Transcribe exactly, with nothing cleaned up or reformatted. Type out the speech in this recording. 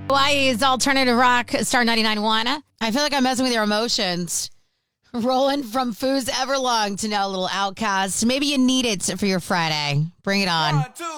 Hawaii's alternative rock, Star ninety-nine one. I feel like I'm messing with your emotions. Rolling from Foos Everlong to now a little Outcast. Maybe you need it for your Friday. Bring it on.